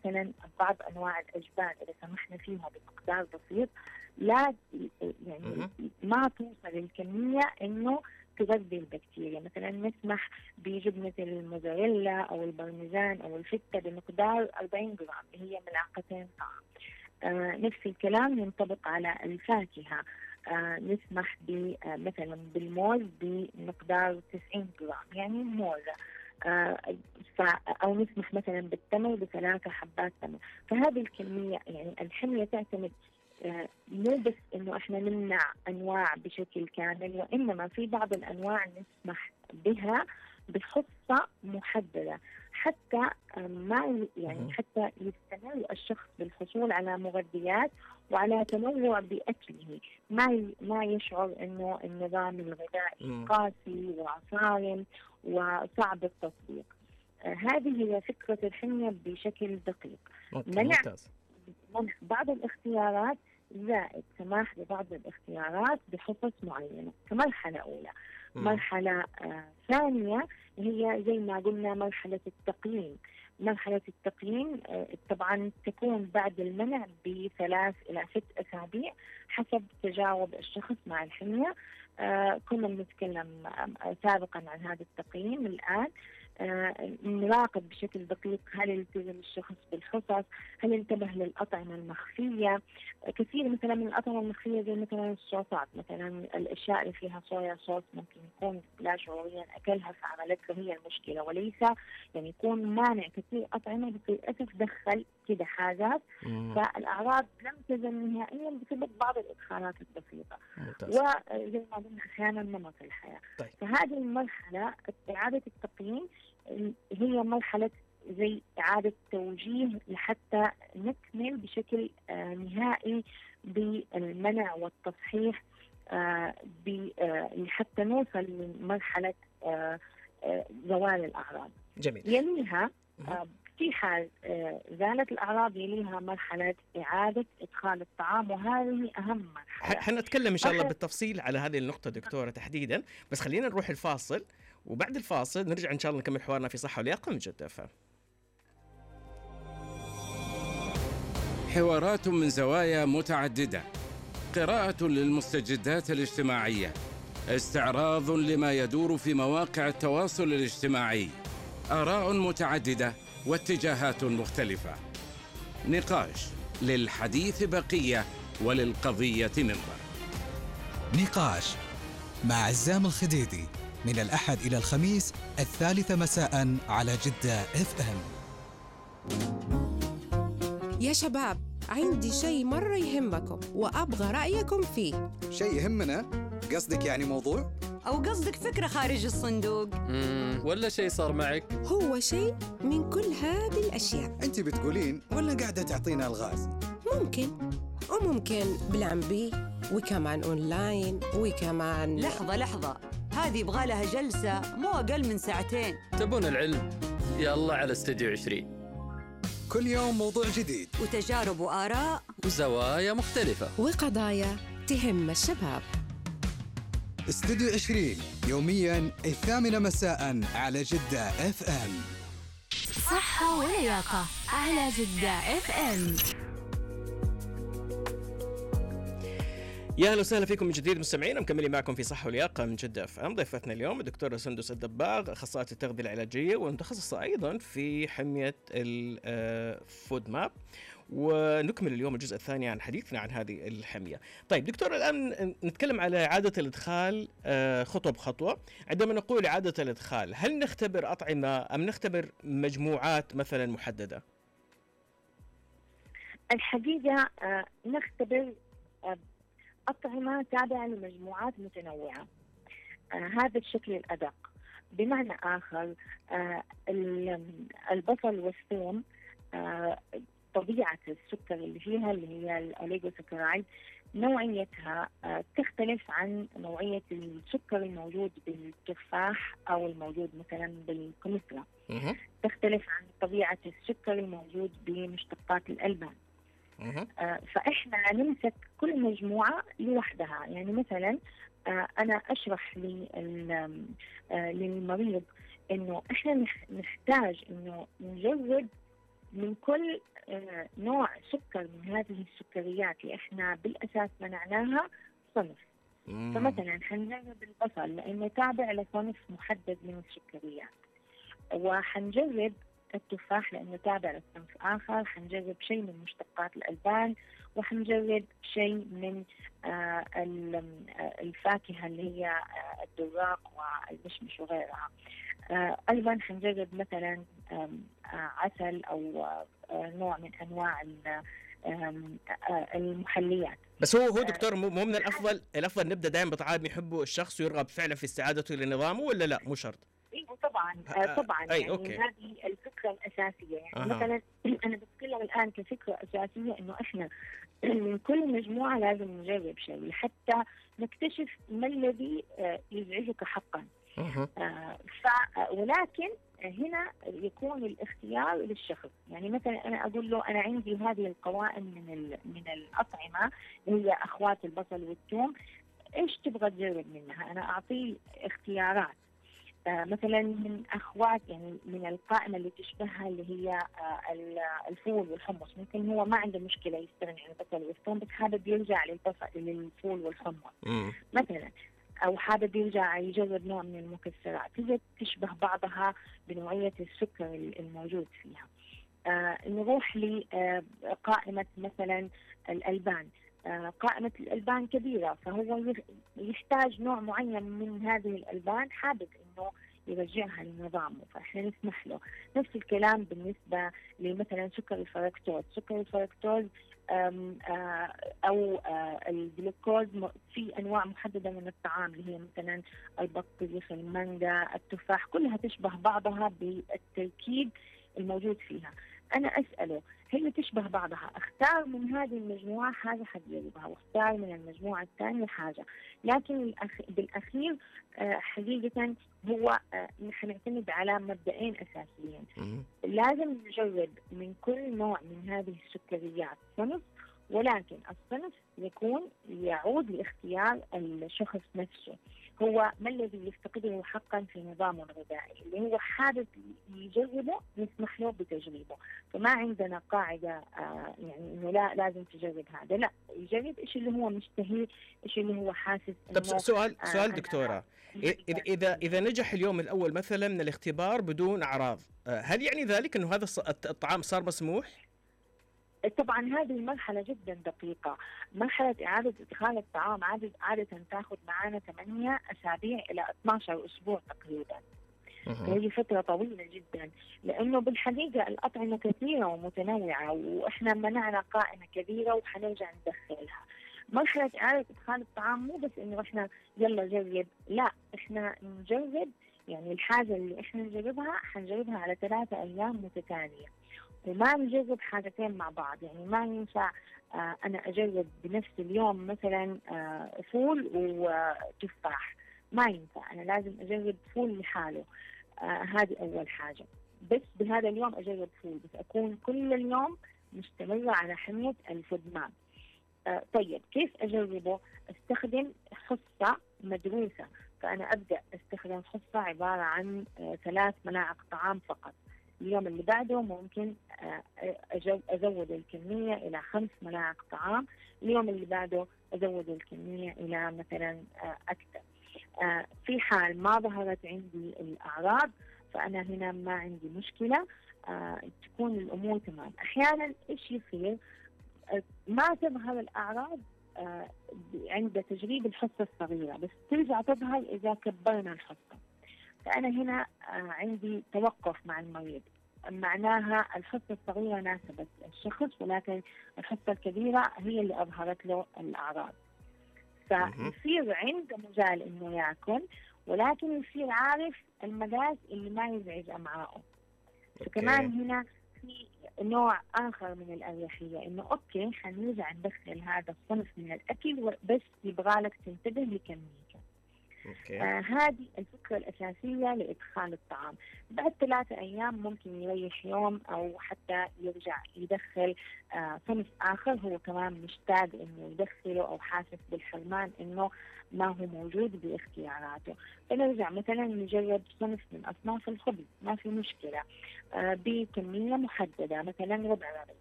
مثلا بعض أنواع الأجبان إذا سمحنا فيها بمقدار بسيط لا يعني ما توصل الكمية إنه تغذي البكتيريا. مثلا نسمح بجبنة الموزاريلا أو البرميزان أو الفتة بمقدار 40 جرام اللي هي ملعقتين طعام. نفس الكلام ينطبق على الفاكهة. نسمح مثلا بالموز بمقدار 90 جرام يعني موزة. أو نسمح مثلا بالتمر ب3 حبات تمر. فهذه الكمية يعني الحمية تعتمد مو بس إنه إحنا نمنع أنواع بشكل كامل، وإنما في بعض الأنواع نسمح بها بحصة محددة حتى ما يعني حتى يستمر الشخص بالحصول على مغذيات وعلى تنوع بأكله، ما يشعر إنه النظام الغذائي قاسي وصارم وصعب التطبيق. هذه هي فكرة الحمية بشكل دقيق. منع بعض الاختيارات زائد سماح ببعض الاختيارات بحصص معينة كمرحلة أولى. مرحلة ثانية هي زي ما قلنا مرحلة التقييم. مرحلة التقييم طبعا تكون بعد المنع ب3 إلى 6 أسابيع حسب تجاوب الشخص مع الحمية. كنا بنتكلم سابقا عن هذا التقييم. الآن نراقب بشكل دقيق هل التزم الشخص بالحصص، هل انتبه للأطعمة المخفية. كثير مثلا من الأطعمة المخفية زي مثلا الصوصات، مثلا الأشياء اللي فيها صويا صوص ممكن يكون لا شعوريا أكلها فعملت له هي المشكلة، وليس يعني يكون مانع كثير أطعمة بس للأسف دخل كده حاجات فالأعراض لم تزن نهائيا بسبب بعض الإدخالات البسيطة. وزي ما قلنا أحيانا نمط الحياة. طيب. فهذه المرحلة إعادة التقييم هي مرحلة زي إعادة توجيه لحتى نكمل بشكل نهائي بالمنع والتصحيح لحتى نوصل لمرحلة زوال الأعراض. جميل. يليها في حال زالت الأعراض يليها مرحلة إعادة إدخال الطعام، وهذه أهم مرحلة. حنتكلم إن شاء الله بالتفصيل على هذه النقطة دكتورة تحديدا، بس خلينا نروح الفاصل وبعد الفاصل نرجع إن شاء الله نكمل حوارنا في صحة ولياقة من جدة FM. حوارات من زوايا متعددة، قراءة للمستجدات الاجتماعية، استعراض لما يدور في مواقع التواصل الاجتماعي، آراء متعددة واتجاهات مختلفة، نقاش للحديث بقية وللقضية منظر. نقاش مع عزام الخديدي من الأحد إلى الخميس 3 مساء على جدة FM. يا شباب، عندي شيء مرة يهمكم وأبغى رأيكم فيه. شيء يهمنا؟ قصدك يعني موضوع؟ أو قصدك فكرة خارج الصندوق؟ ولا شيء صار معك؟ هو شيء من كل هذه الأشياء. أنت بتقولين ولا قاعدة تعطينا الغاز؟ ممكن وممكن بلان بي، وكمان أونلاين، وكمان لحظة هذه يبغى لها جلسة مو أقل من 2 ساعات. تبون العلم؟ يلا على استوديو 20. كل يوم موضوع جديد وتجارب وآراء وزوايا مختلفة وقضايا تهم الشباب. استوديو 20 يوميا 8 مساء على جدة FM. صحة ولياقة على جدة FM. يا اهلا وسهلا فيكم من جديد مستمعين، مكملين معكم في صحة ولياقة من جدة FM. ضيفتنا اليوم الدكتورة سندس الدباغ، أخصائية التغذية العلاجية ومتخصصة أيضا في حمية الفود ماب، ونكمل اليوم الجزء الثاني عن حديثنا عن هذه الحمية. طيب دكتور، الآن نتكلم على إعادة الإدخال خطوة بخطوة. عندما نقول إعادة الإدخال، هل نختبر أطعمة أم نختبر مجموعات مثلا محددة؟ الحقيقة نختبر أطعمة تابعة لمجموعات متنوعة. هذا الشكل الأدق. بمعنى آخر البصل والثوم طبيعة السكر اللي فيها اللي هي الأوليغوساكرايد نوعيتها تختلف عن نوعية السكر الموجود بالتفاح أو الموجود مثلا بالكمثرى. تختلف عن طبيعة السكر الموجود بمشتقات الألبان. فإحنا نمسك كل مجموعة لوحدها. يعني مثلا أنا أشرح للمريض إنه إحنا نحتاج إنه نجرب من كل نوع سكر من هذه السكريات اللي احنا بالاساس منعناها صنف. فمثلا حنجرب البصل لانه تابع لصنف محدد من السكريات، وحنجرب التفاح لانه تابع لصنف اخر، حنجرب شيء من مشتقات الالبان، وحنجرب شيء من الفاكهه اللي هي الدراق والمشمش وغيرها. ايضا حنجرب مثلا عسل او نوع من انواع المحليات. بس هو دكتور، مو من الافضل نبدا دائما بطعام يحبه الشخص ويرغب فعلا في استعادته لنظامه، ولا لا مو شرط؟ ايوه طبعا يعني أوكي. هذه الفكره الاساسيه. يعني مثلا انا بتكلم الان كفكره اساسيه انه احنا من كل مجموعه لازم نجرب شيء حتى نكتشف ما الذي يزعجك حقا. ولكن هنا يكون الاختيار للشخص. يعني مثلا انا اقول له انا عندي هذه القوائم من الاطعمه اللي هي اخوات البصل والثوم، ايش تبغى تجرب منها؟ انا اعطيه اختيارات. مثلا من اخوات يعني من القائمه اللي تشبهها اللي هي الفول والحمص، ممكن هو ما عنده مشكله يستغني عن البصل والثوم بس حابب يرجع للفول والحمص مثلا، او حابب يرجع يجرب نوع من المكسرات هي تشبه بعضها بنوعيه السكر الموجود فيها. نروح لقائمه مثلا الالبان. قائمة الألبان كبيرة، فهو يحتاج نوع معين من هذه الألبان، حابب إنه يرجعها لنظامه، فإحنا نسمح له. نفس الكلام بالنسبة لمثلا سكر الفركتوز. سكر الفركتوز أو الجلوكوز في أنواع محددة من الطعام اللي هي مثلا البطيخ، المانجا، التفاح، كلها تشبه بعضها بالتركيب الموجود فيها. أنا أسأله هي تشبه بعضها، اختار من هذه المجموعة حاجة حتجربها، واختار من المجموعة الثانية حاجة. لكن بالأخير حقيقة هو حنعتمد على مبدئين أساسيين. لازم نجرب من كل نوع من هذه السكريات صنف، ولكن الصنف يكون يعود لاختيار الشخص نفسه، هو ما الذي يفتقده حقا في نظامه الغذائي اللي هو حابب يجربه، نسمح له بتجريبه. فما عندنا قاعدة يعني إنه لا لازم تجرب هذا، لا، يجرب إيش اللي هو مشتهي، إيش اللي هو حاسس. طب سؤال دكتورة، إذا نجح اليوم الأول مثلا من الاختبار بدون أعراض، هل يعني ذلك إنه هذا الطعام صار مسموح؟ طبعا هذه المرحلة جدا دقيقة. مرحلة إعادة إدخال الطعام عادة تأخذ معنا 8 أسابيع إلى 12 أسبوع تقريبا. هذه فترة طويلة جدا، لأنه بالحقيقة الأطعمة كثيرة ومتنوعة وإحنا منعنا قائمة كبيرة وحنرجع ندخلها. مرحلة إعادة إدخال الطعام مو بس إنه إحنا يلا جرب، لا، إحنا نجرب يعني الحاجة اللي إحنا نجربها حنجربها على 3 أيام متتالية، وما نجرب حاجتين مع بعض. يعني ما ينفع أنا أجرب بنفس اليوم مثلا فول وتفاح، ما ينفع. أنا لازم أجرب فول لحاله، هذه أول حاجة. بس بهذا اليوم أجرب فول، بس أكون كل اليوم مستمرة على حمية الفودمان. طيب كيف أجربه؟ استخدم حصة مدروسة. فأنا أبدأ استخدم حصة عبارة عن 3 ملاعق طعام فقط. اليوم اللي بعده ممكن أزود الكمية إلى 5 ملاعق طعام. اليوم اللي بعده أزود الكمية إلى مثلا أكثر. في حال ما ظهرت عندي الأعراض فأنا هنا ما عندي مشكلة، تكون الأمور تمام. أحيانا إيش يصير؟ ما تظهر الأعراض عند تجريب الحصة الصغيرة، بس ترجع تظهر إذا كبرنا الحصة. فأنا هنا عندي توقف مع المريض، معناها الحصة الصغيرة ناسبت الشخص، ولكن الحصة الكبيرة هي اللي أظهرت له الأعراض. فيصير عنده مجال إنه يأكل، ولكن يصير عارف المقاس اللي ما يزعج أمعائه. فكمان هنا في نوع آخر من الأريحية، إنه أوكي حنرجع ندخل هذا الصنف من الأكل، بس يبغالك تنتبه لكميته. هذه الفكرة الأساسية لإدخال الطعام. بعد 3 أيام ممكن يريح يوم أو حتى يرجع يدخل صنف آخر هو كمان مشتاق إنه يدخله أو حاسس بالحرمان إنه ما هو موجود باختياراته. فنرجع مثلا نجرب صنف من أصناف الخبز، ما في مشكلة، بكمية محددة، مثلا ربع رغيف